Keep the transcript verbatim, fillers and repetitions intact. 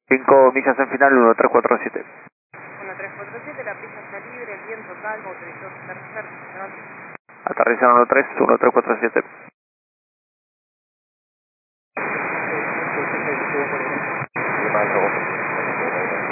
cinco millas en final, uno tres cuatro siete. uno tres cuatro siete, la pista está libre, el viento calmo, autorizó aterrizar. Aterrizan uno tres, uno tres cuatro siete.